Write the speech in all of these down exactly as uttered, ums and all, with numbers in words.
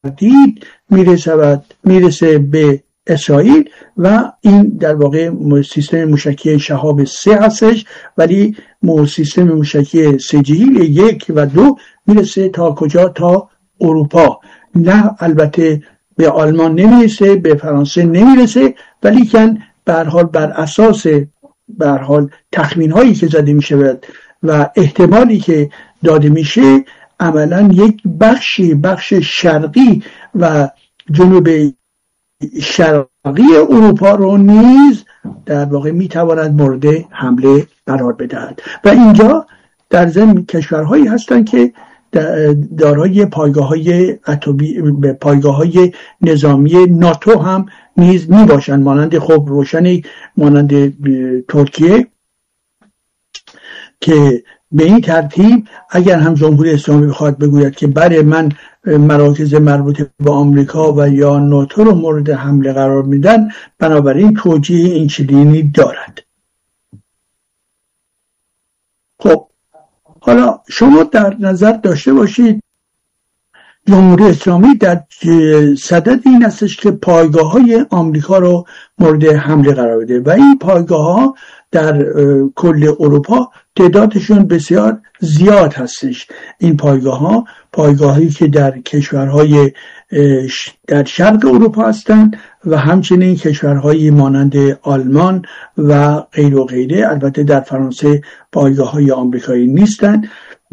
تردید میرسه میرسه به اسرائیل و این در واقع سیستم موشکی شهاب سه هستش، ولی سیستم موشکی سجیل یک و دو میرسه تا کجا؟ تا اروپا. نه البته به آلمان نمیرسه، به فرانسه نمیرسه، ولی کن به هر حال بر اساس به هر حال تخمین هایی که زده میشه و احتمالی که داده میشه، عملا یک بخشی بخش شرقی و جنوب شرقی اروپا رو نیز در واقع میتواند مورد حمله قرار بدهد. و اینجا در ضمن کشورهایی هستند که دارای پایگاه‌های اتمی، پایگاه‌های نظامی ناتو هم نیز میباشند، مانند خب روشنی مانند ترکیه، که به این ترتیب اگر هم جمهوری اسلامی بخواد بگوید که برای من مراکز مربوط به آمریکا و یا ناتو رو مورد حمله قرار میدن، بنابراین توجیه این چنینی دارد. خب حالا شما در نظر داشته باشید جمهوری اسلامی در صدد این استش که پایگاه های آمریکا رو مورد حمله قرار بده و این پایگاه ها در کل اروپا تعدادشون بسیار زیاد هستش. این پایگاه ها پایگاهی که در کشورهای در شرق اروپا هستند و همچنین کشورهای مانند آلمان و غیر و غیره. البته در فرانسه پایگاه های آمریکایی نیستند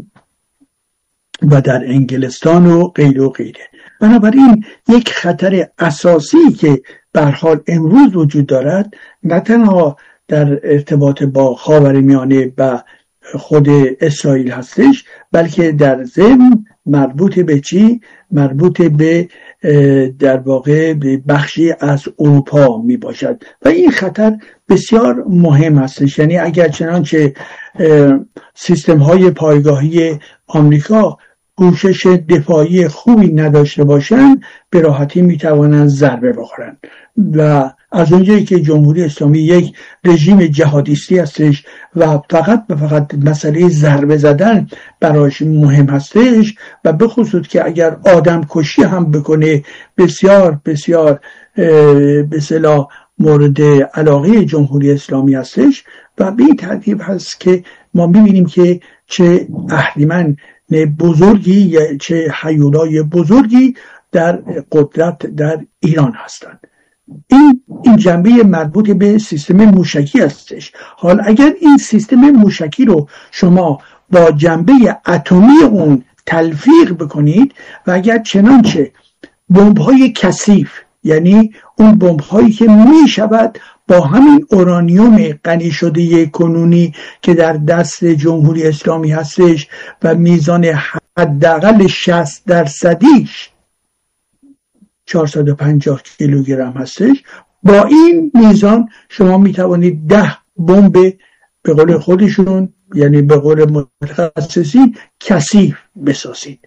و در انگلستان و غیر و غیره. بنابراین یک خطر اساسی که به هر حال امروز وجود دارد، نه تنها در ارتباط با خاورمیانه و خود اسرائیل هستش، بلکه در ضمن مربوط به چی؟ مربوط به در واقع بخشی از اروپا می باشد و این خطر بسیار مهم هستش. یعنی اگر چنانچه سیستم های پایگاهی آمریکا کوشش دفاعی خوبی نداشته باشند، به راحتی می توانند ضربه بخورند. و از اونجایی که جمهوری اسلامی یک رژیم جهادیستی هستش و فقط و فقط مسئله ضربه زدن براش مهم هستش و به خصوص که اگر آدم کشی هم بکنه بسیار بسیار به اصطلاح مورد علاقه جمهوری اسلامی هستش و به این ترتیب هست که ما میبینیم که چه اهریمن بزرگی یا چه هیولای بزرگی در قدرت در ایران هستند. این این جنبه مربوط به سیستم موشکی هستش. حال اگر این سیستم موشکی رو شما با جنبه اتمی اون تلفیق بکنید و اگر چنانچه بمب‌های کثیف، یعنی اون بمب‌هایی که می شود با همین اورانیوم غنی شده کنونی که در دست جمهوری اسلامی هستش و میزان حداقل شصت درصدیش چهارصد و پنجاه کیلوگرم هستش، با این میزان شما می توانید ده بمب به قول خودشون، یعنی به قول متخصصین، کثیف بسازید.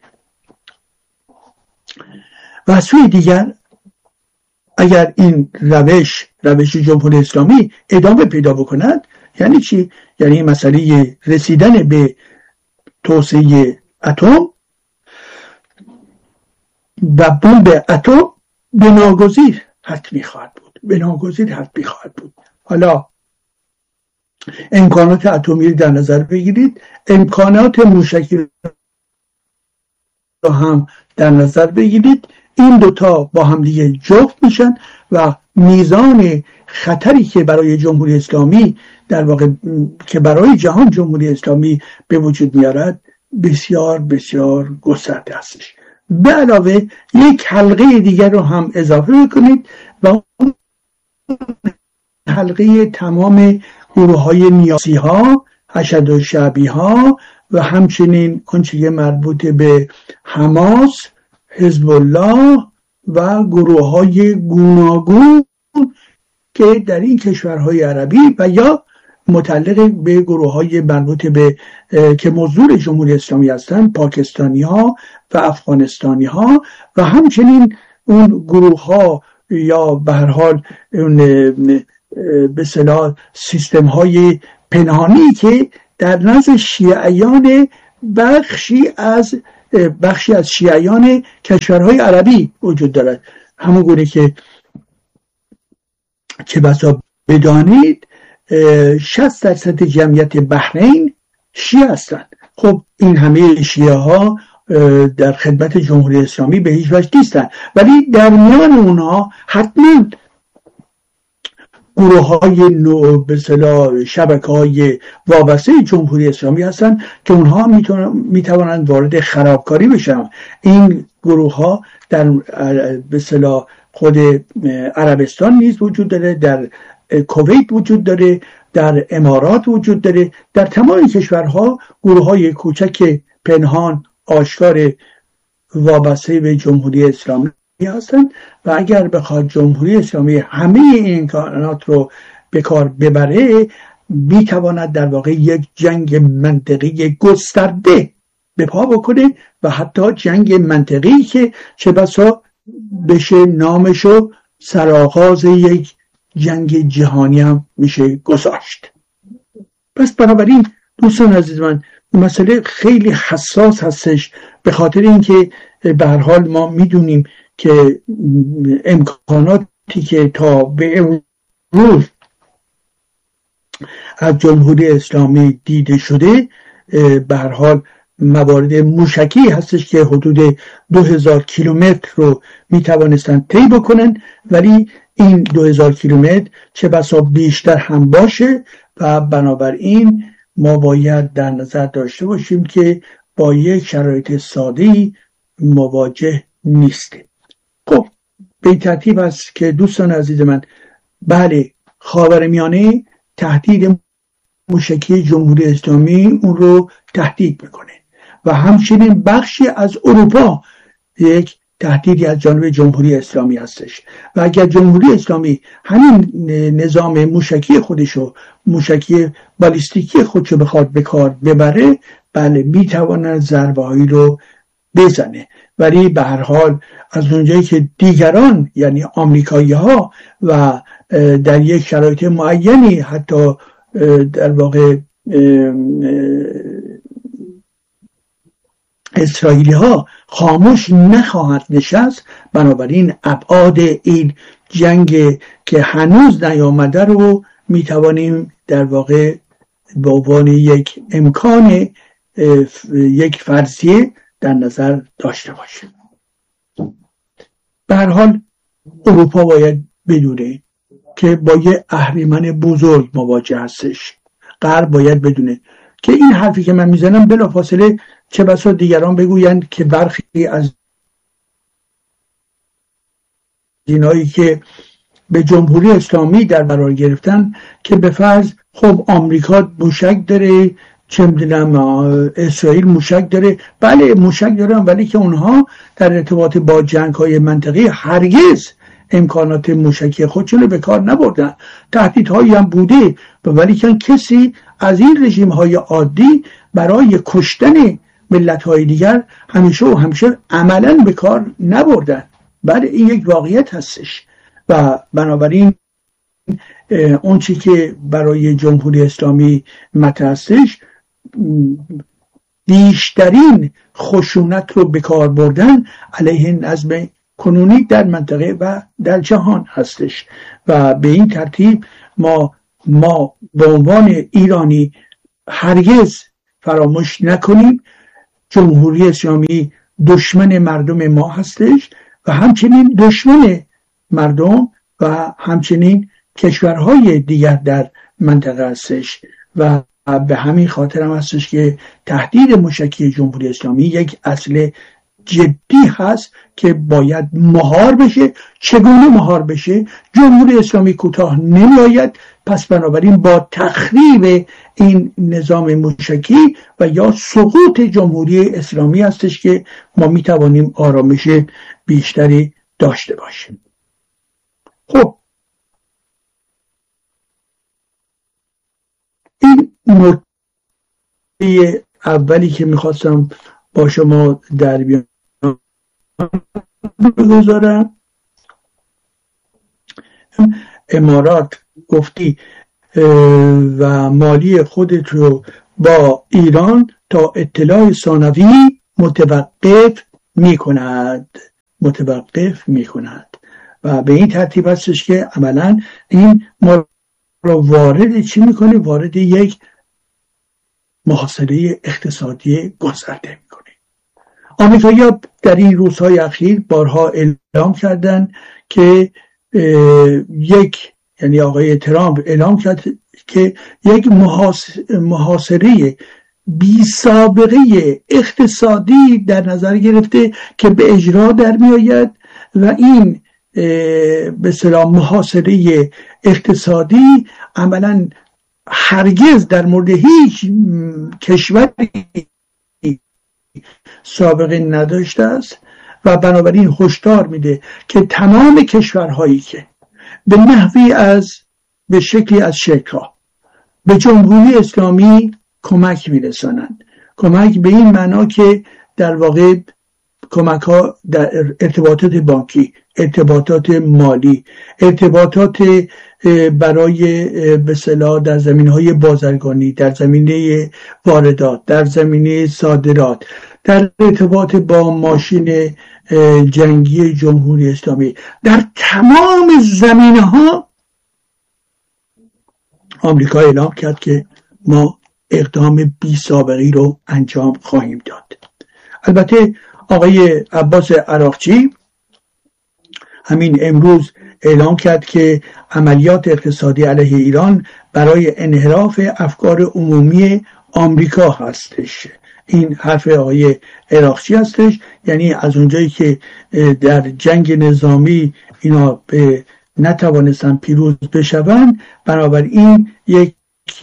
و از سوی دیگر اگر این روش روش جمهوری اسلامی ادامه پیدا بکند، یعنی چی؟ یعنی مسئله رسیدن به توسعه اتم و بمب اتم بناگزیر حتمی خواهد بود بناگزیر حتمی خواهد بود. حالا امکانات اتمی رو در نظر بگیرید، امکانات موشکی رو هم در نظر بگیرید، این دوتا با هم دیگه جفت میشن و میزان خطری که برای جمهوری اسلامی در واقع که برای جهان جمهوری اسلامی به وجود میارد بسیار بسیار گسترده هستش. به علاوه یک حلقه دیگر رو هم اضافه بکنید و اون حلقه تمام گروه های نیازی ها، حشد و شعبی ها و همچنین آنچه که مربوط به حماس، حزب الله و گروه های گوناگون که در این کشورهای عربی و یا متعلق به گروه های مربوط به که مزدور جمهوری اسلامی هستند، پاکستانی ها و افغانستانی ها و همچنین اون گروه ها یا به هر حال اون به اصطلاح سیستم های پنهانی که در نزد شیعیان بخشی از بخشی از شیعیان کشورهای عربی وجود دارد. همون گونه که چه بسا بدانید شصت درصد جمعیت بحرین شیعه هستند. خب این همه شیعه ها در خدمت جمهوری اسلامی به هیچ وجه نیستند، ولی در میان اونها حتما گروه های نو به اصطلاح شبکه های وابسته جمهوری اسلامی هستند که اونها میتوانند وارد خرابکاری بشن. این گروه ها در به اصطلاح خود عربستان نیز وجود داره، در کویت وجود داره، در امارات وجود داره، در تمام کشورها گروه های کوچک پنهان آشکار وابسته به جمهوری اسلامی هستند و اگر بخواد جمهوری اسلامی همه این امکانات رو به کار ببره میتواند در واقع یک جنگ منطقی گسترده به پا بکنه و حتی جنگ منطقی که چه بسا بشه نامشو سرآغاز یک جنگ جهانی هم میشه گذاشت. پس بنابراین دوستان عزیز من مسئله خیلی حساس هستش، به خاطر اینکه به هر حال ما میدونیم که امکاناتی که تا به امروز از جمهوری اسلامی دیده شده به هر حال موارد موشکی هستش که حدود دو هزار کیلومتر رو میتوانستن طی بکنن، ولی این دو هزار کیلومتر چه بسا بیشتر هم باشه و بنابراین ما باید در نظر داشته باشیم که با یک شرایط ساده‌ای مواجه نیستیم. خب به این ترتیب است که دوستان عزیز من بله خاورمیانه تهدید موشکی جمهوری اسلامی اون رو تهدید میکنه و همچنین بخشی از اروپا یک تهدیدی از جانب جمهوری اسلامی هستش و اگر جمهوری اسلامی همین نظام موشکی خودشو موشکی بالیستیکی خودشو بخواد به کار ببره بله میتونه ضربه هایی رو بزنه، ولی به هر حال از اونجایی که دیگران یعنی آمریکایی ها و در یک شرایط معینی حتی در واقع اسرائیلی ها خاموش نخواهد نشست، بنابراین ابعاد این جنگ که هنوز نیامده رو میتوانیم در واقع به عنوان یک امکان یک فرضیه در نظر داشته باشیم. به هر حال اروپا باید بدونه که با یه اهریمن بزرگ مواجه هستش. غرب باید بدونه که این حرفی که من میزنم بلافاصله چه بسا دیگران بگویند که برخی از اینایی که به جمهوری اسلامی در قرار گرفتن که به فرض خب آمریکا موشک داره، چه میدونم اسرائیل موشک داره، بله موشک دارن، ولی که اونها در ارتباط با جنگ‌های منطقی هرگز امکانات موشکی خودشون رو به کار نبردن. تهدیدهایی هم بوده ولی که کسی از این رژیم‌های عادی برای کشتن ملت‌های دیگر همیشه و همیشه عملاً به کار نبردن. بله این یک واقعیت هستش و بنابراین اون چی که برای جمهوری اسلامی مطرح هستش بیشترین خشونت رو به کار بردن علیه نظم کنونی در منطقه و در جهان هستش و به این ترتیب ما ما به عنوان ایرانی هرگز فراموش نکنیم جمهوری اسلامی دشمن مردم ما هستش و همچنین دشمن مردم و همچنین کشورهای دیگر در منطقه هستش و به همین خاطر هم هستش که تهدید موشکی جمهوری اسلامی یک اصل جدی هست که باید مهار بشه. چگونه مهار بشه؟ جمهوری اسلامی کوتاه نمی آید، پس بنابراین با تخریب این نظام موشکی و یا سقوط جمهوری اسلامی هستش که ما می توانیم آرامش بیشتری داشته باشیم. خب این نکته اولی که میخواستم با شما در بیان بگذارم. امارات گفتی و مالی خودت رو با ایران تا اطلاع ثانوی متوقف می کند متوقف می کند و به این ترتیب هستش که عملا این ما رو وارد چی میکنه؟ وارد یک محاصره اقتصادی گسترده میکنه. آمریکایی‌ها در این روزهای اخیر بارها اعلام کردن که یک یعنی آقای ترامپ اعلام کرد که یک محاصره بی سابقه اقتصادی در نظر گرفته که به اجرا در می آید و این به اصطلاح محاصره اقتصادی عملا هرگز در مورد هیچ کشوری سابقه نداشته است و بنابراین هشدار میده که تمام کشورهایی که به نحوی از به شکلی از شکل‌ها به جمهوری اسلامی کمک میرسانند، کمک به این معنا که در واقع کمک ها در ارتباطات بانکی، ارتباطات مالی، ارتباطات برای به اصطلاح در زمینه‌های بازرگانی، در زمینه واردات، در زمینه صادرات، در ارتباط با ماشین جنگی جمهوری اسلامی، در تمام زمینه‌ها آمریکا اعلام کرد که ما اقدام بی سابقه‌ای رو انجام خواهیم داد. البته آقای عباس عراقچی همین امروز اعلام کرد که عملیات اقتصادی علیه ایران برای انحراف افکار عمومی آمریکا هستش. این حرف آقای عراقچی هستش، یعنی از اونجایی که در جنگ نظامی اینا به نتوانستن پیروز بشوند، بنابراین یک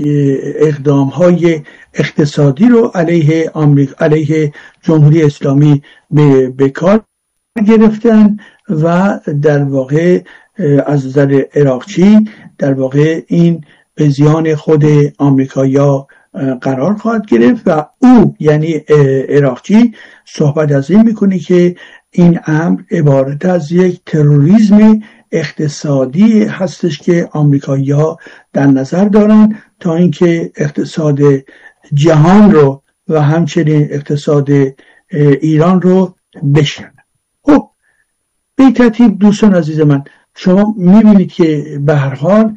اقدام های اقتصادی رو علیه آمریکا، علیه جمهوری اسلامی به, به کار گرفتن و در واقع از نظر عراقچی در واقع این به زیان خود آمریکایی‌ها قرار خواهد گرفت و او یعنی عراقچی صحبت از این میکنه که این امر عبارت از یک تروریسم اقتصادی هستش که آمریکایی‌ها در نظر دارن تا اینکه اقتصاد جهان رو و همچنین اقتصاد ایران رو بشکنن. خب به ترتیب دوستان عزیز من، شما میبینید که به هر حال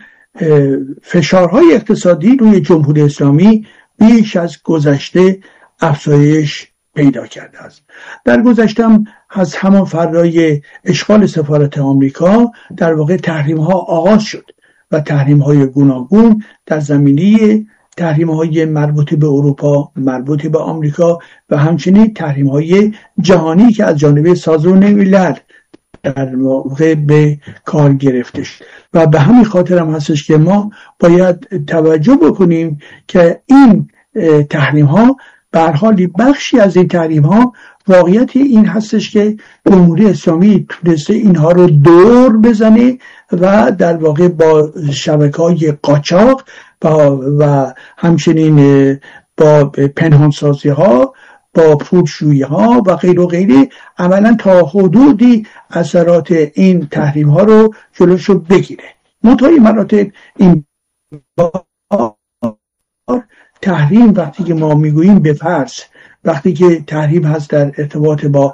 فشارهای اقتصادی روی جمهوری اسلامی بیش از گذشته افزایش پیدا کرده است. در گذشته هم از همان فردای اشغال سفارت آمریکا در واقع تحریم ها آغاز شد و تحریم های گوناگون در زمینه تحریم های مربوط به اروپا، مربوط به آمریکا و همچنین تحریم های جهانی که از جانب سازمان ملل در واقع به کار گرفتش و به همین خاطر هم هستش که ما باید توجه بکنیم که این تحریم ها به هر حال بخشی از این تحریم ها واقعیت این هستش که جمهوری اسلامی تونسته اینها رو دور بزنه و در واقع با شبکه‌های قاچاق و همچنین با پنهانسازی ها، با پولشویی ها و غیر و غیره عملا تا حدودی اثرات این تحریم ها رو جلوشو بگیره. منتهای مراتب این تحریم وقتی که ما میگوییم به فرض وقتی که تحریم هست در ارتباط با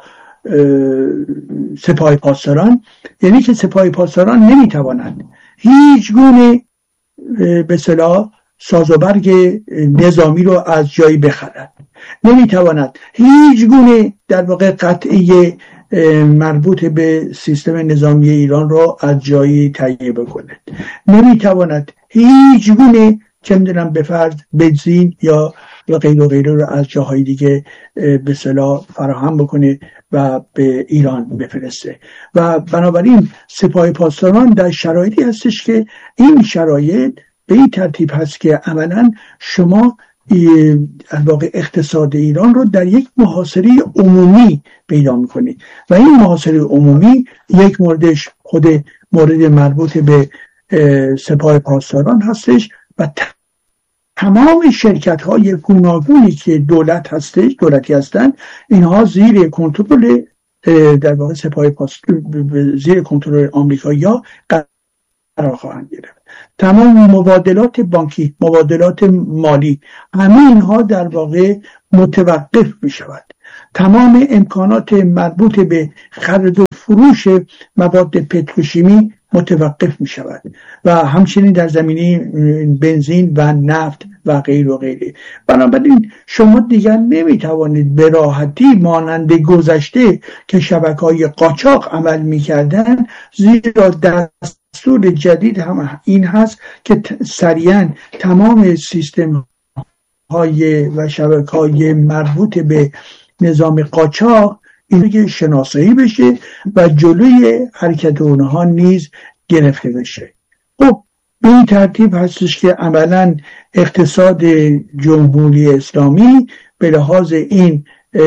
سپاه پاسداران، یعنی که سپاه پاسداران نمیتوانند هیچ گونه به اصطلاح سازوبرگ نظامی رو از جایی بخرند، نمیتواند هیچ گونه در واقع قطعه مربوط به سیستم نظامی ایران رو از جایی تهیه بکنه، نمیتواند هیچ گونه چه میدونم به فرض بنزین یا یا غیر و غیره رو از جاهای دیگه به اصطلاح فراهم بکنه و به ایران بفرسته و بنابراین سپاه پاسداران در شرایطی هستش که این شرایط به این ترتیب هست که عملا شما واقع اقتصاد ایران رو در یک محاصره عمومی پیدا میکنید و این محاصره عمومی یک موردش خود مورد مربوط به سپاه پاسداران هستش و تمام شرکت های گوناگونی که دولت هستش دولتی هستند اینها زیر کنترل در واقع سپاه پاسداران زیر کنترل آمریکایی‌ها قرار خواهند گرفت. تمام مبادلات بانکی، مبادلات مالی، همه اینها در واقع متوقف می شود. تمام امکانات مربوط به خرید و فروش مواد پتروشیمی متوقف می شود و همچنین در زمینه بنزین و نفت و غیر و غیره. بنابراین شما دیگر نمی توانید به راحتی مانند گذشته که شبکه‌های قاچاق عمل می کردن، زیرا دستور جدید هم این هست که سریعا تمام سیستم های و شبکه‌های مربوط به نظام قاچاق این که شناسایی بشه و جلوی حرکت اونها نیز گرفته بشه. خب به این ترتیب هستش که عملا اقتصاد جمهوری اسلامی به لحاظ این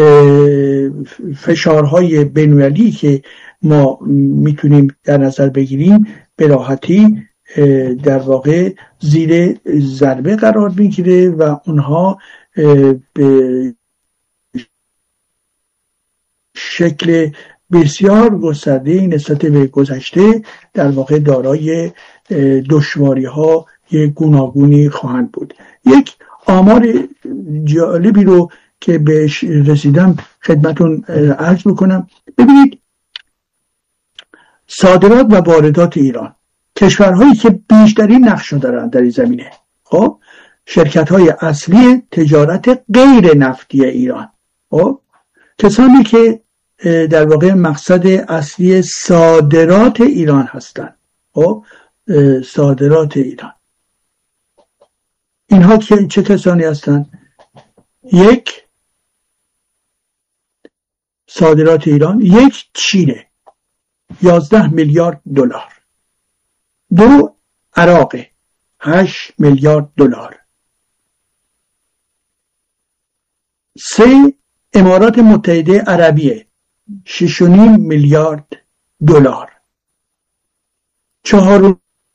فشارهای بین‌المللی که ما میتونیم در نظر بگیریم به راحتی در واقع زیر ضربه قرار میگیره و اونها به شکل بسیار گسترده نسبت به گذشته در واقع دارای دشواری ها یک گوناگونی خواهند بود. یک آمار جالبی رو که بهش رسیدم خدمتون عرض بکنم. ببینید صادرات و واردات ایران، کشورهایی که بیشترین نقش دارن در این زمینه، خب شرکت های اصلی تجارت غیر نفتی ایران، خب کسانی که در واقع مقصد اصلی صادرات ایران هستند، خب صادرات ایران اینها که چه کسانی هستند؟ یک، صادرات ایران یک چینه یازده میلیارد دلار، دو عراق هشت میلیارد دلار، سه امارات متحده عربیه شش و نیم میلیارد دلار، چهارمی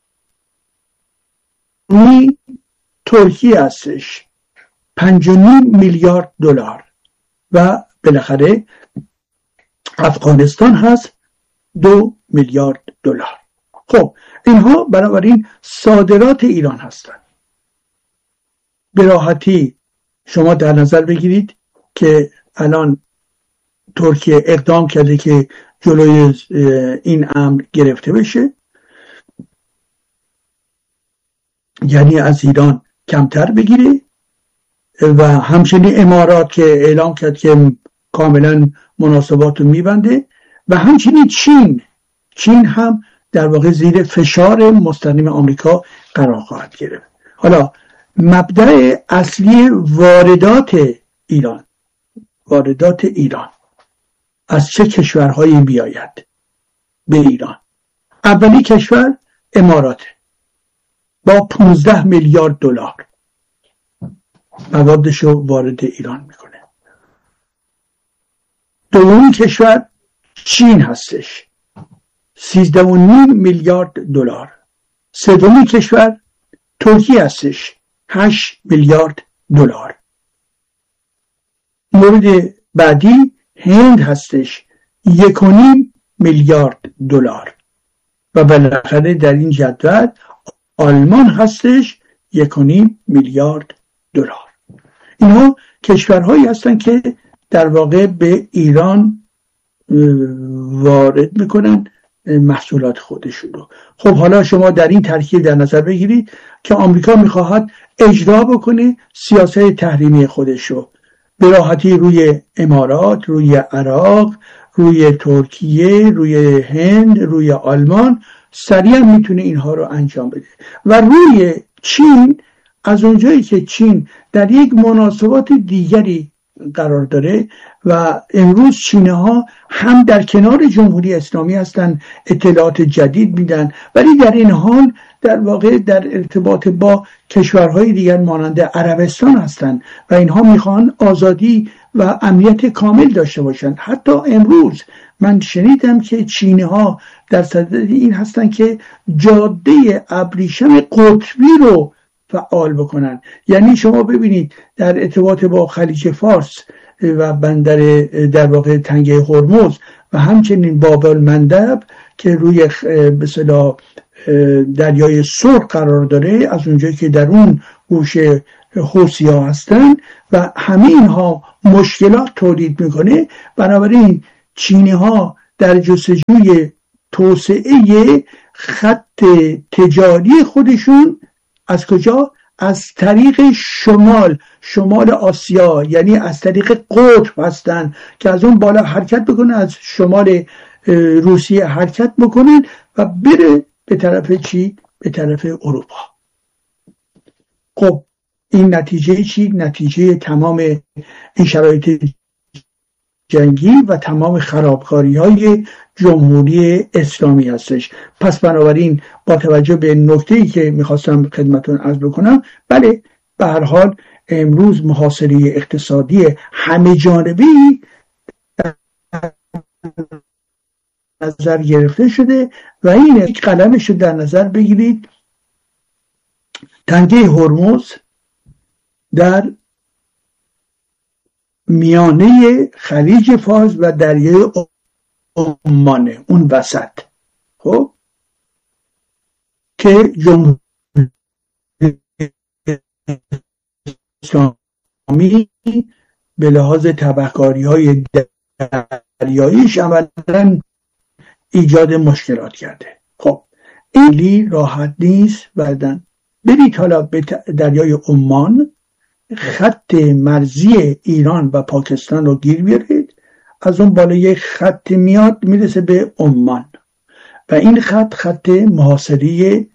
ترکیه هستش پنج و نیم میلیارد دلار و بالاخره افغانستان هست دو میلیارد دلار. خب اینها بنابراین صادرات ایران هستند. به راحتی شما در نظر بگیرید که الان ترکیه اقدام کرده که جلوی این امر گرفته بشه، یعنی از ایران کمتر بگیره، و همچنین امارات که اعلام کرد که کاملا مناسبات رو میبنده، و همچنین چین چین هم در واقع زیر فشار مستقیم آمریکا قرار خواهد گرفت. حالا مبدأ اصلی واردات ایران واردات ایران از چه کشورهایی بیاید به ایران؟ اولی کشور امارات با پانزده میلیارد دلار موادشو وارد ایران میکنه. دومی کشور چین هستش سیزده و نیم میلیارد دلار. سومی کشور ترکیه هستش هشت میلیارد دلار. مورد بعدی هند هستش یک و نیم میلیارد دلار و بالاخره در این جدول آلمان هستش یک و نیم میلیارد دلار. اینها کشورهایی هستند که در واقع به ایران وارد میکنن محصولات خودشون رو. خب حالا شما در این ترکیب در نظر بگیرید که آمریکا میخواهد اجرا بکنه سیاست تحریمی خودش رو به راحتی روی امارات، روی عراق، روی ترکیه، روی هند، روی آلمان سریعا میتونه اینها رو انجام بده. و روی چین، از اونجایی که چین در یک مناسبات دیگری قرار داره و امروز چینی ها هم در کنار جمهوری اسلامی هستند، اطلاعات جدید میدن، ولی در این حال در واقع در ارتباط با کشورهای دیگر مانند عربستان هستند و اینها میخوان آزادی و امنیت کامل داشته باشند. حتی امروز من شنیدم که چینی ها در صدد این هستند که جاده ابریشم قطبی رو فعال بکنن. یعنی شما ببینید در ارتباط با خلیج فارس و بندر در واقع تنگه هرمز و همچنین باب المندب که روی به اصطلاح دریای سرخ قرار داره، از اونجایی که در اون گوشه حوثی‌ها هستن و همه اینها مشکلات تولید میکنه. بنابراین چینی ها در جستجوی توسعه خط تجاری خودشون از کجا؟ از طریق شمال شمال آسیا، یعنی از طریق قطب هستن که از اون بالا حرکت بکنن، از شمال روسیه حرکت بکنن و بره به طرف چی؟ به طرف اروپا. خب این نتیجه چی؟ نتیجه تمام این شرایط جنگی و تمام خرابکاری های جمهوری اسلامی هستش. پس بنابراین با توجه به نکته‌ای که میخواستم خدمتون عرض بکنم، بله به هر حال امروز محاصره اقتصادی همه جانبه‌ای نظر گرفته شده و این یک قلمش رو در نظر بگیرید. تنگه هرمز در میانه خلیج فارس و دریای عمان، اون وسط، خب که جمهوری اسلامی به لحاظ تبهکاری های دریاییش عملاً ایجاد مشکلات کرده. خب این راحت نیست. بعدن برید حالا به دریای عمان، خط مرزی ایران و پاکستان رو گیر بیارید، از اون بالا یک خط میاد میرسه به عمان و این خط خط محاصره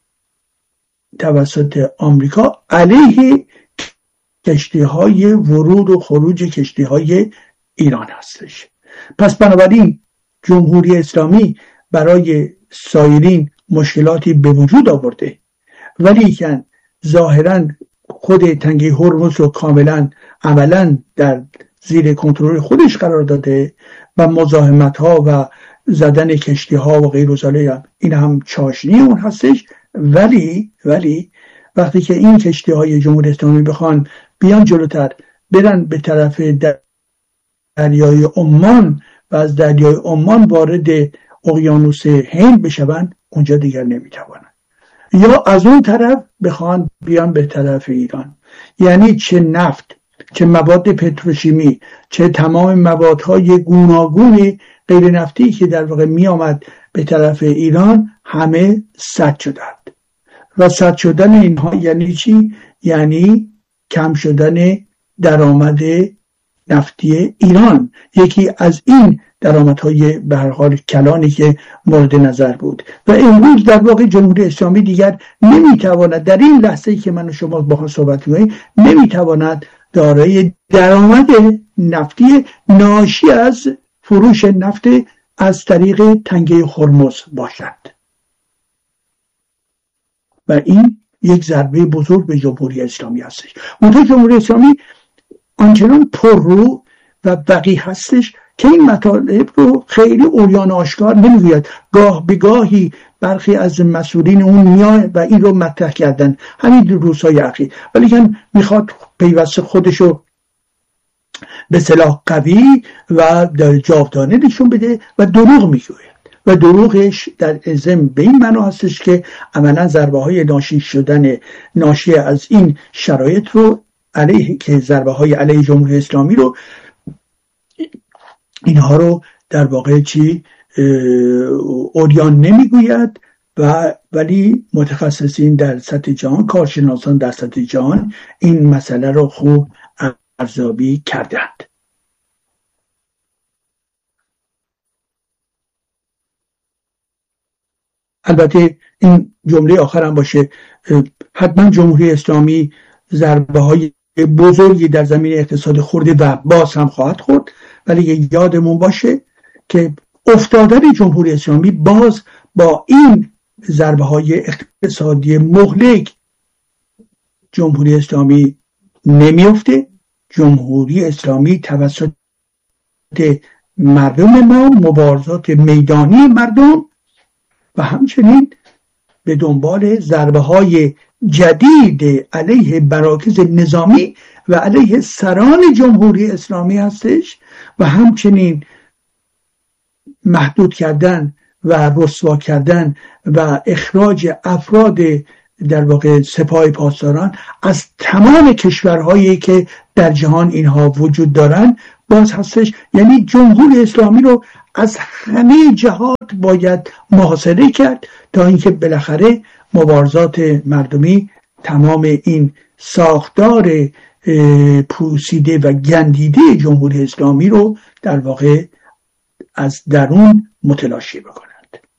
توسط آمریکا علیه کشتی های ورود و خروج کشتی های ایران هستش. پس بنابراین جمهوری اسلامی برای سایرین مشکلاتی به وجود آورده، ولی که ظاهراً خود تنگه هرمز رو کاملا عملا در زیر کنترل خودش قرار داده و مزاحمت ها و زدن کشتی ها و غیر و ذالک این هم چاشنی اون هستش. ولی ولی وقتی که این کشتی های جمهوری اسلامی بخوان بیان جلوتر برن به طرف دریای عمان و از دریای عمان وارد اقیانوس هند بشون، اونجا دیگر نمیتوانن. یا از اون طرف بخوان بیان به طرف ایران، یعنی چه نفت، چه مواد پتروشیمی، چه تمام موادهای گوناگون غیر نفتی که در واقع می آمد به طرف ایران همه سد شدند. و سد شدن اینها یعنی چی؟ یعنی کم شدن درآمد نفتی ایران. یکی از این درآمدهای به هر حال کلانی که مورد نظر بود و امروز در واقع جمهوری اسلامی دیگر نمیتواند در این لحظه‌ای که من و شما با هم صحبت می‌کنیم نمیتواند دارای درآمد نفتی ناشی از فروش نفت از طریق تنگه هرمز باشد و این یک ضربه بزرگ به جمهوری اسلامی هستش. منتها جمهوری اسلامی آنچنان پررو و وقیح هستش که این مطالب رو خیلی عریان آشکار نمیگوید. گاه به گاهی برخی از مسئولین اون میان و این رو مطرح کردن همین روزهای اخیر، ولی که میخواد پیوسته خودشو به صلاح قوی و در جاودانه نشون بده و دروغ میگوید و دروغش در ضمن به این معنا هستش که عملا ضربه های ناشی شدن ناشی از این شرایط رو علیه که ضربه های علیه جمهوری اسلامی رو اینها رو در واقع چی عریان نمیگوید و ولی متخصصین در سطح جهان، کارشناسان در سطح جهان این مسئله رو خوب ارزیابی کردند. البته این جمله آخرم باشه، حتما جمهوری اسلامی ضربه های بزرگی در زمین اقتصاد خورده و باز هم خواهد خورد، ولی یادمون باشه که افتادن جمهوری اسلامی باز با این ضربه های اقتصادی مهلک جمهوری اسلامی نمیفته. جمهوری اسلامی توسط مردم ما، مبارزات میدانی مردم و همچنین به دنبال ضربه های جدید علیه مراکز نظامی و علیه سران جمهوری اسلامی هستش و همچنین محدود کردن و رسوا کردن و اخراج افراد در واقع سپاه پاسداران از تمام کشورهایی که در جهان اینها وجود دارن باز هستش. یعنی جمهوری اسلامی رو از همه جهات باید محاصره کرد تا اینکه بالاخره مبارزات مردمی تمام این ساختار پوسیده و گندیده جمهوری اسلامی رو در واقع از درون متلاشی بکنند.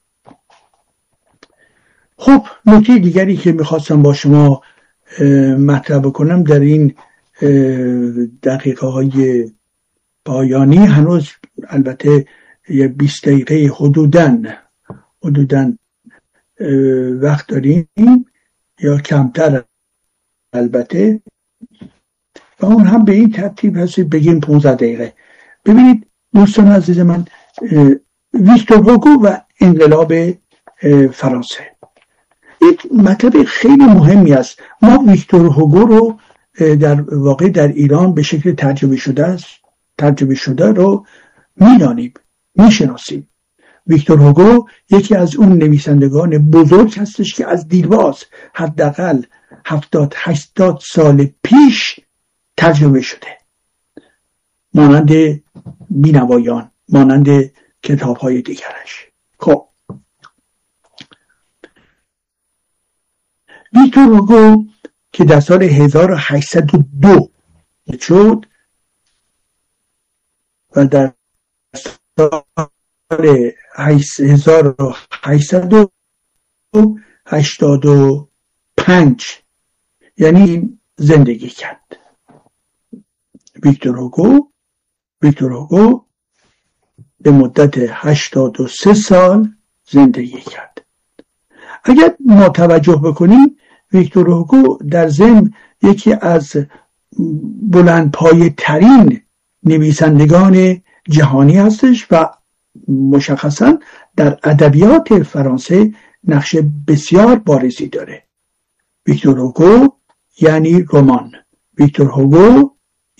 خب نکته دیگری که میخواستم با شما مطرح بکنم در این دقیقه های پایانی، هنوز البته یه بیست دقیقه حدوداً حدوداً وقت داریم یا کمتر البته، و اون هم به این ترتیب هست بگیم پانزده دقیقه. ببینید دوستان عزیز من، ویکتور هوگو و انقلاب فرانسه یک مطلب خیلی مهمی است. ما ویکتور هوگو رو در واقع در ایران به شکل ترجمه شده است ترجمه شده رو میدانیم، میشناسیم. ویکتور هوگو یکی از اون نویسندگان بزرگ هستش که از دیرباز حداقل هفتاد هشتاد سال پیش ترجمه شده، مانند بینوایان، مانند کتاب‌های دیگرش. خب ویکتور هوگو که در سال هزار و هشتصد و دو شد و در سال هزار و هشتصد و هشتاد و پنج یعنی زندگی کرد. ویکتور هوگو ویکتور هوگو به مدت هشتاد و سه سال زندگی کرد. اگر ما توجه بکنیم، ویکتور هوگو در ضمن یکی از بلندپایه ترین نویسندگان جهانی هستش و مشخصا در ادبیات فرانسه نقش بسیار بارزی داره. ویکتور هوگو یعنی رمان، ویکتور هوگو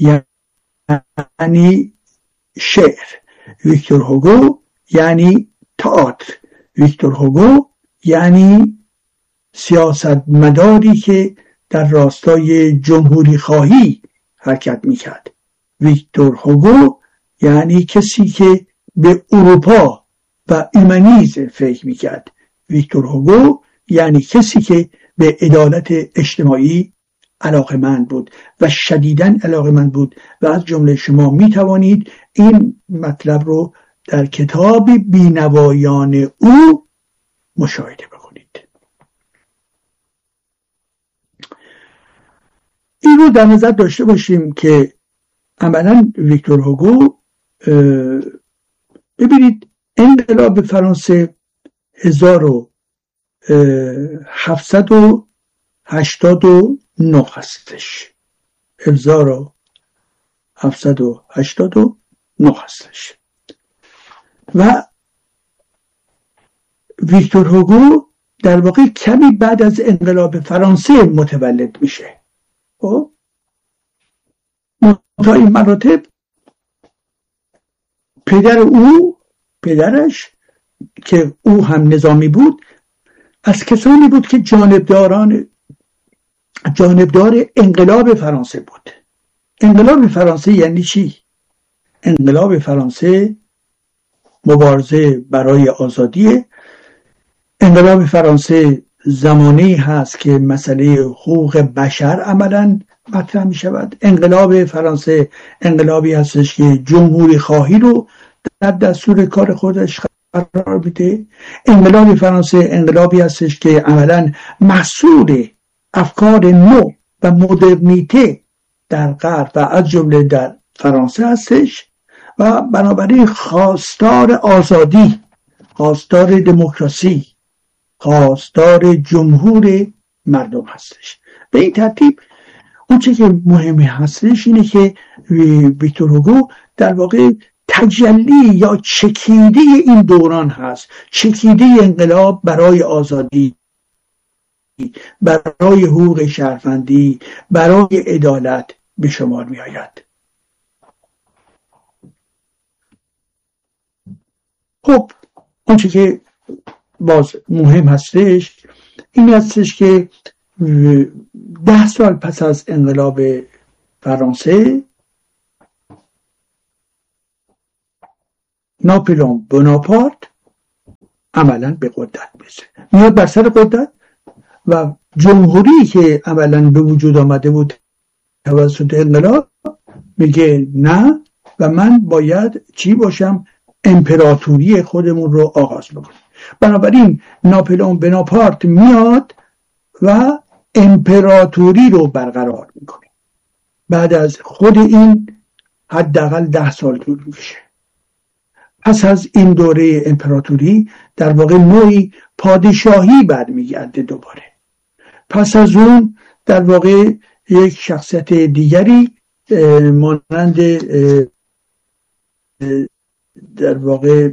یعنی شعر، ویکتور هوگو یعنی تئاتر، ویکتور هوگو یعنی سیاستمداری که در راستای جمهوری خواهی حرکت میکرد. ویکتور هوگو یعنی کسی که به اروپا و اومانیسم فکر میکرد. ویکتور هوگو یعنی کسی که به عدالت اجتماعی علاقمند بود و شدیداً علاقمند بود و از جمله شما میتوانید این مطلب رو در کتاب بینوایان او مشاهده بکنید. این رو در نظر داشته باشیم که عملاً ویکتور هوگو، ببینید انقلاب فرانسه هزار و هفتصد و هشتاد و نه هستش، هزار و هفتصد و هشتاد و نه هستش و ویکتور هوگو در واقع کمی بعد از انقلاب فرانسه متولد میشه. خب تا این مراتب پدر او پدرش که او هم نظامی بود از کسانی بود که جانبداران جانبدار انقلاب فرانسه بود. انقلاب فرانسه یعنی چی؟ انقلاب فرانسه مبارزه برای آزادی. انقلاب فرانسه زمانی هست که مسئله حقوق بشر عملاً مطرح می شود. انقلاب فرانسه انقلابی هستش که جمهوری خواهی رو در دستور کار خودش قرار میده. انقلاب فرانسه انقلابی هستش که عملاً محصول افکار نو و مدرنیته در غرب و از جمله در فرانسه هستش و بنابراین خواستار آزادی، خواستار دموکراسی، خواستار جمهور مردم هستش. به این ترتیب اون چه که مهمی هستش اینه که ویکتور هوگو در واقع تجلی یا چکیده این دوران هست، چکیده انقلاب برای آزادی، برای حقوق شهروندی، برای عدالت به شمار می آید. خب اونچه که باز مهم هستش این هستش که ده سال پس از انقلاب فرانسه ناپلئون بناپارت عملا به قدرت میرسه، میاد بر سر قدرت و جمهوری که عملا به وجود آمده بود توسط انقلاب میگه نه و من باید چی باشم؟ امپراتوری خودمون رو آغاز بکنیم. بنابراین ناپلئون بناپارت میاد و امپراتوری رو برقرار میکنه. بعد از خود این حداقل ده سال طول میشه. پس از این دوره امپراتوری در واقع نوعی پادشاهی برمیگرده دوباره. پس از اون در واقع یک شخصیت دیگری مانند در واقع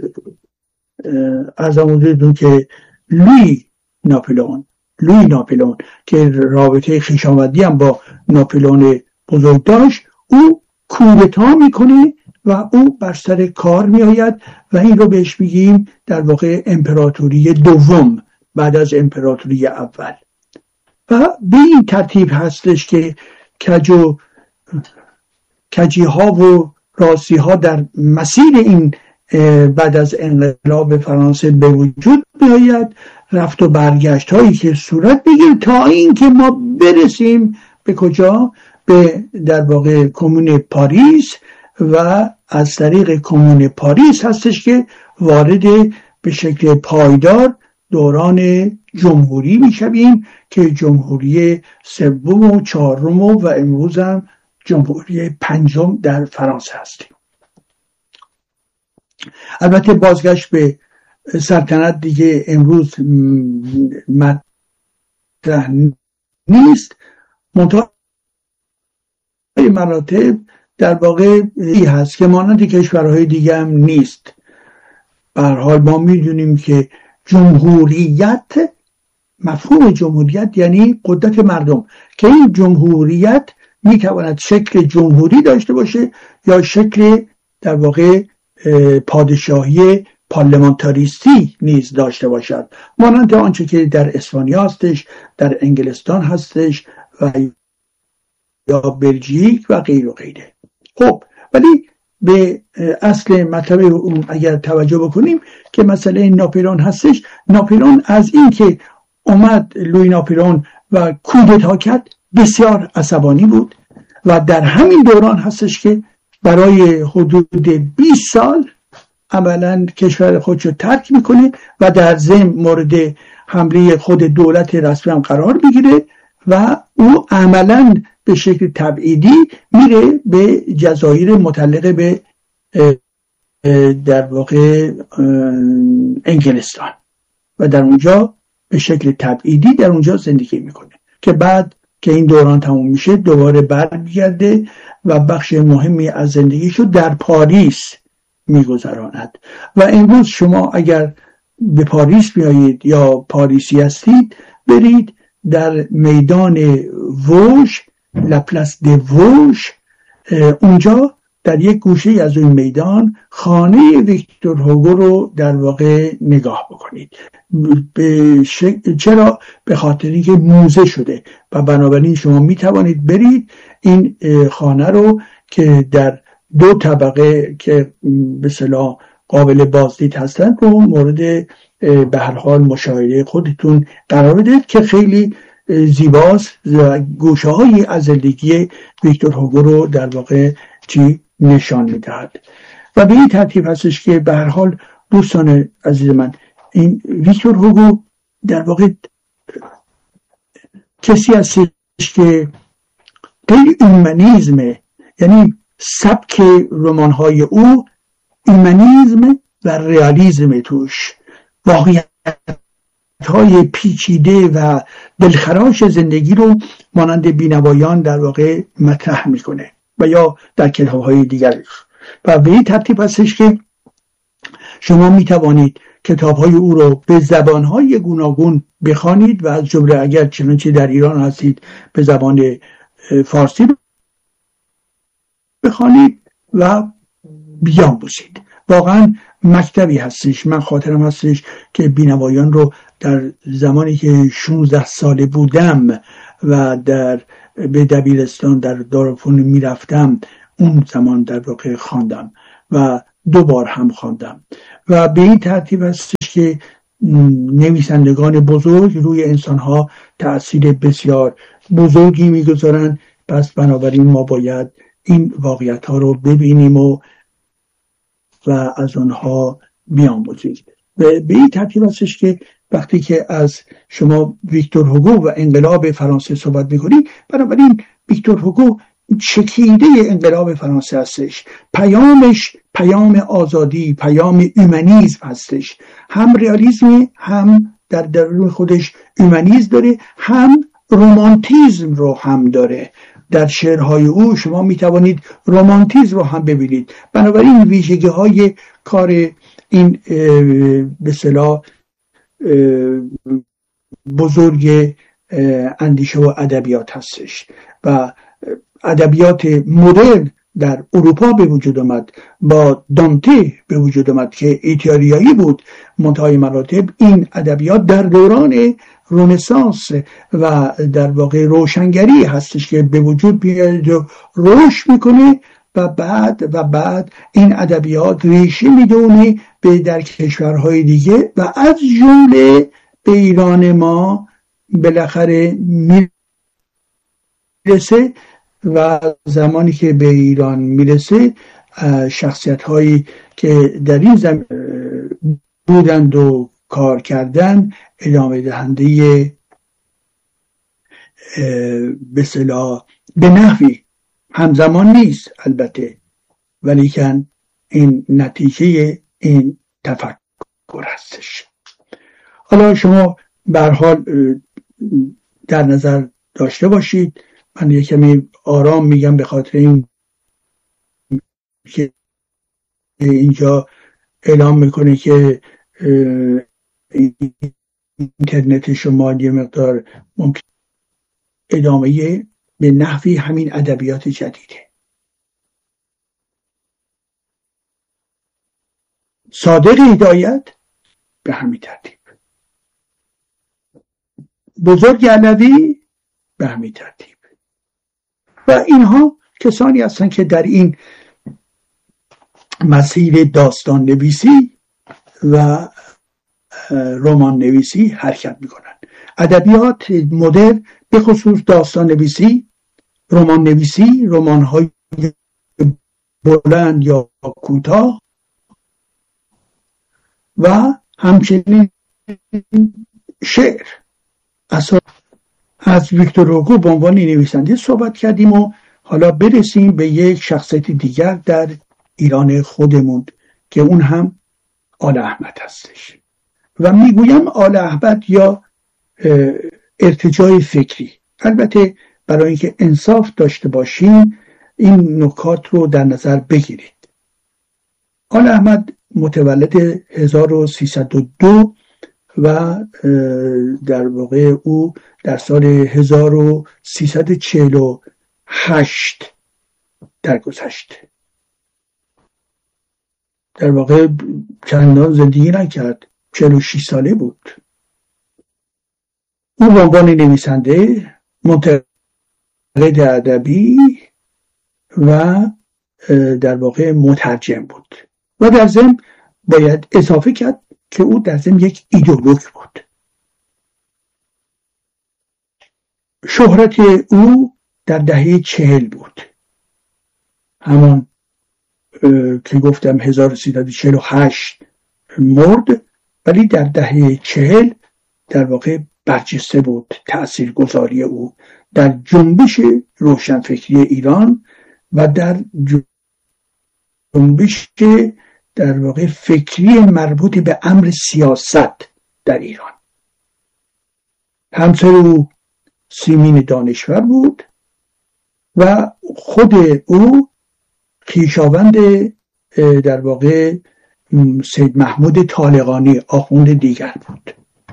از حضورتون که لویی ناپلئون لویی ناپلئون که رابطه خویشاوندی هم با ناپلئون بزرگ داشت، او کودتا میکنه و او بر سر کار میآید و این رو بهش میگیم در واقع امپراتوری دوم بعد از امپراتوری اول. و به این ترتیب هستش که کج و کجی ها و راستی ها در مسیر این بعد از انقلاب فرانسه به وجود میآید، رفت و برگشت هایی که صورت بگیره تا این که ما برسیم به کجا؟ به در واقع کمون پاریس و از طریق کمون پاریس هستش که وارد به شکل پایدار دوران جمهوری میشویم که جمهوری سوم و چهارم و امروز هم جمهوری پنجم در فرانسه هستیم. البته بازگشت به سلطنت دیگه امروز مطرح نیست، منتها مراتب در واقع ای هست که مانند کشورهای دیگه هم نیست. به هر حال ما میدونیم که جمهوریت، مفهوم جمهوریت یعنی قدرت مردم، که این جمهوریت میتواند شکل جمهوری داشته باشه یا شکل در واقع پادشاهی پارلمانتاریستی نیز داشته باشد، مانند آنچه که در اسپانیا هستش، در انگلستان هستش و یا بلژیک و غیر و غیره. خب ولی به اصل مطلب اون اگر توجه بکنیم که مسئله ناپلئون هستش، ناپلئون از این که اومد لویی ناپلئون و کودتا کرد بسیار عصبانی بود و در همین دوران هستش که برای حدود بیست سال عملا کشور خودش رو ترک میکنه و در ضمن مورد حمله خود دولت رسمی هم قرار بگیره و او عملا به شکل تبعیدی میره به جزایر متعلق به در واقع انگلستان و در اونجا به شکل تبعیدی در اونجا زندگی میکنه که بعد که این دوران تموم میشه دوباره برمیگرده و بخش مهمی از زندگیشو در پاریس میگذراند. و امروز شما اگر به پاریس بیایید یا پاریسی هستید، برید در میدان ووژ، لپلاس د ووژ، اونجا در یک گوشه از اون میدان خانه ویکتور هوگو رو در واقع نگاه بکنید. به شک... چرا؟ به خاطر اینکه موزه شده و بنابراین شما می توانید برید این خانه رو که در دو طبقه که به اصطلاح قابل بازدید هستند رو مورد به هر حال مشاهده خودتون قرار بدید که خیلی زیباست و گوشه های از زندگی ویکتور هوگو رو در واقع چی نشان میدهد. و به این ترتیب هستش که به هر حال دوستان عزیز من، این ویکتور هوگو در واقع کسی هستش که خیلی ایمانیزمه، یعنی سبک رمان های او ایمانیزم و ریالیزم توش، واقعیت های پیچیده و دلخراش زندگی رو مانند بینوایان در واقع مطرح میکنه و یا در کتاب های دیگر. و به این ترتیب هستش که شما میتوانید کتاب های او رو به زبان های گوناگون بخوانید و از جمله اگر چنانچه در ایران هستید به زبان فارسی بخوانید و بیاموزید. واقعا مکتبی هستش. من خاطرم هستش که بینوایان رو در زمانی که شانزده ساله بودم و در به دبیرستان در دارالفنون میرفتم، اون زمان در واقع خواندم و دو بار هم خواندم و به این ترتیب هستش که نویسندگان بزرگ روی انسانها تأثیر بسیار بزرگی میگذارن. پس بنابراین ما باید این واقعیت ها رو ببینیم و و از آنها بیاموزیم. به این ترتیب هستش که وقتی که از شما ویکتور هوگو و انقلاب فرانسه صحبت میکنید، بنابراین ویکتور هوگو چکیده انقلاب فرانسه هستش. پیامش پیام آزادی، پیام اومانیسم هستش. هم ریالیسم، هم در درون خودش اومانیسم داره، هم رومانتیزم رو هم داره. در شعرهای او شما میتوانید رومانتیزم رو هم ببینید. بنابراین ویژگی های کار این به اصطلاح بزرگ اندیشه و ادبیات هستش و ادبیات مدرن در اروپا به وجود آمد. با دانته به وجود آمد که ایتالیایی بود. منتهای مراتب این ادبیات در دوران رنسانس و در واقع روشنگری هستش که به وجود بیاد و رشد میکنه و بعد و بعد این ادبیات ریشه میدونه به در کشورهای دیگه و از جمله به ایران ما بالاخره میرسه. و زمانی که به ایران میرسه شخصیت هایی که در این زمین بودند و کار کردن ادامه دهنده به اصطلاح به نحوی همزمان نیست البته، ولیکن این نتیجه این تفکر هستش. حالا شما به هر حال در نظر داشته باشید، من یک کمی آرام میگم به خاطر این که اینجا اعلام میکنه که اینترنت شما یه مقدار ممکن ادامه به نحوی همین ادبیات جدیده. صادق هدایت به همین ترتیب، بزرگ علوی به همین ترتیب و اینها کسانی هستند که در این مسیر داستان نویسی و رمان نویسی حرکت میکنن. ادبیات مدرن به خصوص داستان نویسی، رمان نویسی، رمان های بلند یا کوتاه و همچنین شعر. اصلا از ویکتور هوگو به عنوان نویسنده صحبت کردیم و حالا برسیم به یک شخصیت دیگر در ایران خودمون که اون هم آل احمد هستش و میگویم آل احمد یا ارتجاع فکری. البته برای اینکه انصاف داشته باشیم این نکات رو در نظر بگیرید. آل احمد متولد هزار و سیصد و دو و در واقع او در سال هزار و سیصد و چهل و هشت درگذشت. در واقع چندان زندگی نکرد، چهل و شش ساله بود. او به عنوان نویسنده، منتقد ادبی و در واقع مترجم بود و در ضمن باید اضافه کرد که او در ضمن یک ایدئولوگ بود. شهرت او در دهه چهل بود، همان که گفتم هزار و سیصد و چهل و هشت مرد، ولی در دهه چهل در واقع برجسته بود تأثیرگذاری او در جنبش روشنفکری ایران و در جنبش در واقع فکری مربوط به امر سیاست در ایران. همسر او سیمین دانشور بود و خود او خویشاوند در واقع سید محمود طالقانی آخوند دیگر بود.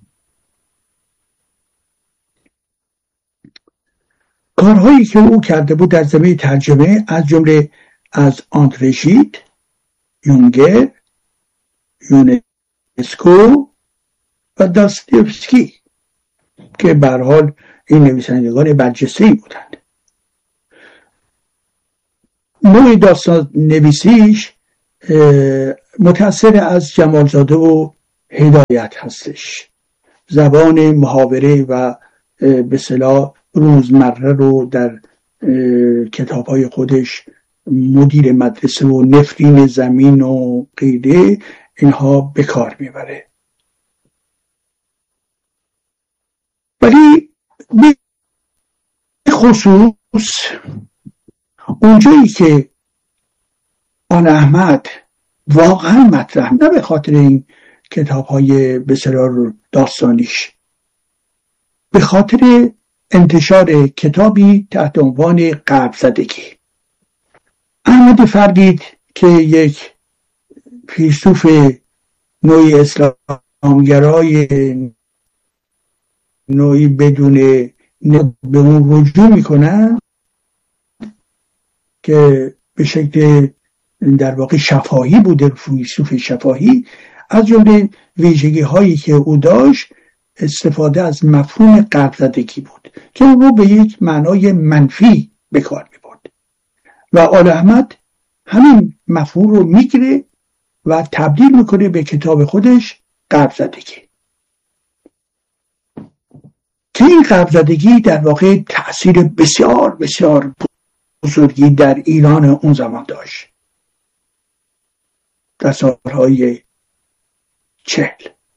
کارهایی که او کرده بود در زمینه ترجمه از جمله از آندره ژید، یونگر یونسکو و داستایوفسکی که به هر حال این نویسندگان برجسته‌ای بودند. نوع داستان نویسیش متأثر از جمالزاده و هدایت هستش. زبان محاوره و به اصطلاح روزمره رو در کتاب‌های خودش مدیر مدرسه و نفرین زمین و غیره اینها به کار میبره. ولی به خصوص اونجایی که آل احمد واقعا مطرح، نه به خاطر این کتاب‌های بسیار داستانیش، به خاطر انتشار کتابی تحت عنوان غرب زدگی. احمد فردید که یک فیلسوف نوعی اسلامگرای نوعی بدون به اون رجوع میکنن که به شکل در واقع شفاهی بوده، فیلسوف شفاهی، از جمله ویژگی هایی که او داشت استفاده از مفهوم غرب زدگی بود که او به یک معنای منفی به کار میبرد و آل احمد همین مفهوم رو میگیره و تبدیل میکنه به کتاب خودش غرب زدگی، که این غرب زدگی در واقع تأثیر بسیار بسیار بزرگی در ایران اون زمان داشت در سالهای چهل.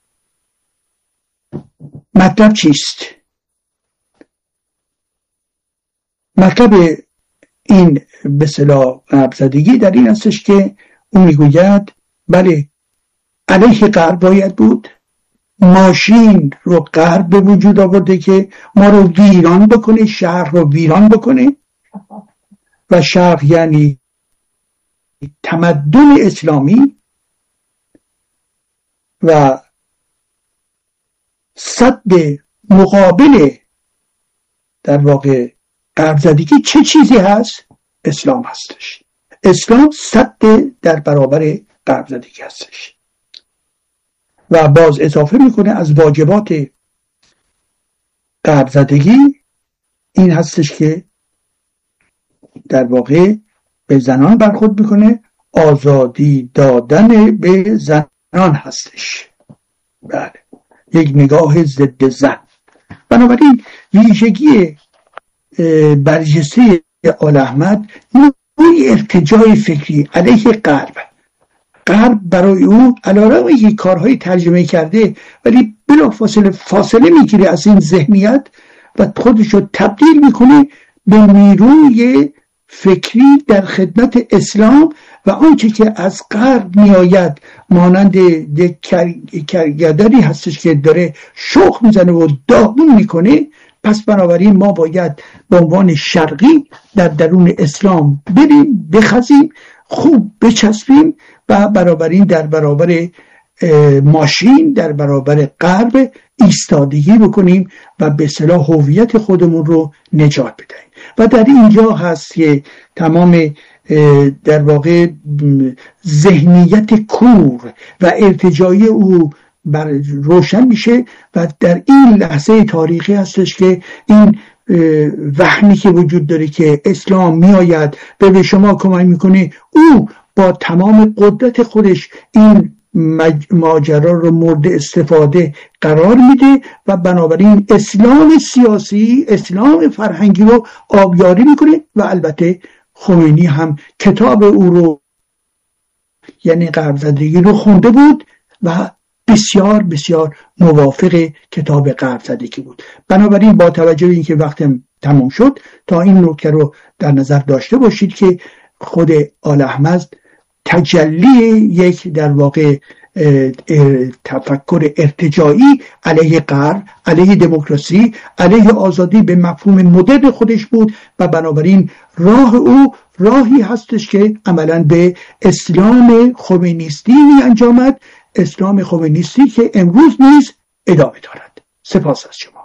مطلب چیست؟ مطلب این به اصطلاح غرب زدگی در این هستش که اون میگوید بله علیه غرب باید بود، ماشین رو غرب به وجود آورده که ما رو ویران بکنه، شهر رو ویران بکنه، و شهر یعنی تمدن اسلامی، و صد مقابل در واقع غرب زدگی چه چیزی هست؟ اسلام هستش. اسلام صد در برابر غرب زدگی هستش. و باز اضافه میکنه از واجبات غرب زدگی این هستش که در واقع به زنان برخورد میکنه، آزادی دادن به زنان هستش. بله، یک نگاه ضد زن. بنابراین ویژگی برجسته آل احمد نوعی ارتجاع فکری علیه غرب. غرب برای او علیرغم اینکه کارهای ترجمه کرده ولی بلا فاصله فاصله میگیره از این ذهنیت و خودش رو تبدیل میکنه به نیروی فکری در خدمت اسلام و آنچه که از غرب میآید مانند یک کرگدری هستش که داره شوخ میزنه و داغون میکنه. پس بنابراین ما باید به عنوان شرقی در درون اسلام بریم، بخزیم، خوب بچسبیم و بنابراین در برابر ماشین، در برابر غرب ایستادگی بکنیم و به اصطلاح هویت خودمون رو نجات بدهیم. و در اینجا هست که تمام در واقع ذهنیت کور و ارتجاعی او بر روشن میشه و در این لحظه تاریخی هستش که این وهمی که وجود داره که اسلام میآید و به شما کمک میکنه، او با تمام قدرت خودش این ماجرا رو مورد استفاده قرار میده و بنابراین اسلام سیاسی، اسلام فرهنگی رو آبیاری میکنه. و البته خمینی هم کتاب او رو یعنی غرب زدگی رو خونده بود و بسیار بسیار موافق کتاب غرب زدگی بود. بنابراین با توجه به اینکه وقتم تمام شد، تا این نکته رو در نظر داشته باشید که خود آل احمد تجلی یک در واقع تفکر ارتجاعی علیه غرب، علیه دموکراسی، علیه آزادی به مفهوم مدرن خودش بود و بنابراین راه او راهی هستش که عملاً به اسلام خمینیستی می انجامد، اسلام خمینیستی که امروز نیز ادامه دارد. سپاس از شما.